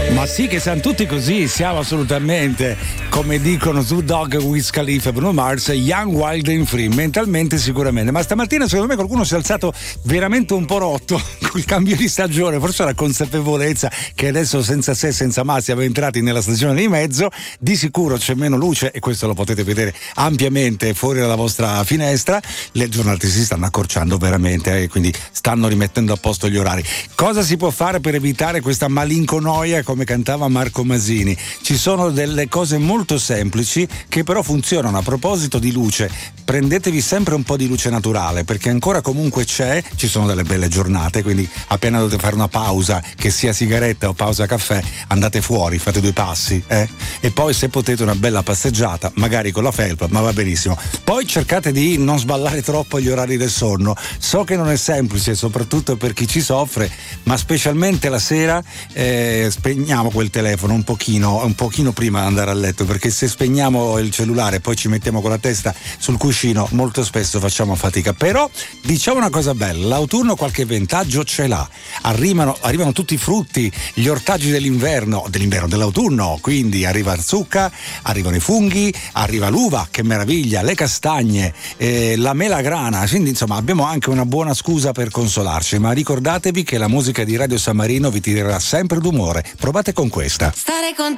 Ma sì, che siamo tutti così, siamo assolutamente, come dicono Snoop Dogg, Wiz Khalifa, Bruno Mars, young, wild and free, mentalmente sicuramente. Ma stamattina secondo me qualcuno si è alzato veramente un po' rotto col cambio di stagione, forse la consapevolezza che adesso senza se, senza ma siamo entrati nella stagione di mezzo, di sicuro c'è meno luce e questo lo potete vedere ampiamente fuori dalla vostra finestra, le giornate si stanno accorciando veramente, quindi stanno rimettendo a posto gli orari. Cosa si può fare per evitare questa malinconia, come cantava Marco Masini? Ci sono delle cose molto semplici che però funzionano. A proposito di luce, prendetevi sempre un po' di luce naturale, perché ancora comunque c'è, ci sono delle belle giornate, quindi appena dovete fare una pausa, che sia sigaretta o pausa caffè, andate fuori, fate 2 passi, e poi se potete una bella passeggiata, magari con la felpa, ma va benissimo. Poi cercate di non sballare troppo gli orari del sonno. So che non è semplice, soprattutto per chi ci soffre, ma specialmente la sera spegniamo quel telefono un pochino prima di andare a letto, perché se spegniamo il cellulare e poi ci mettiamo con la testa sul cuscino molto spesso facciamo fatica. Però diciamo una cosa bella, l'autunno qualche vantaggio ce l'ha, arrivano tutti i frutti, gli ortaggi dell'autunno, quindi arriva la zucca, arrivano i funghi, arriva l'uva, che meraviglia, le castagne, la melagrana, quindi insomma abbiamo anche una buona scusa per consolarci. Ma ricordatevi che la musica di Radio San Marino vi tirerà sempre d'umore. Provate con questa. Stare con